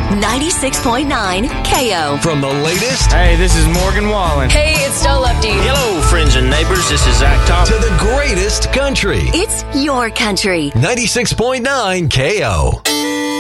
96.9 KO. From the latest. Hey, this is Morgan Wallen. Hey, it's Del Lefty. Hello, friends and neighbors. This is Zach Top. To the greatest country. It's your country. 96.9 KO.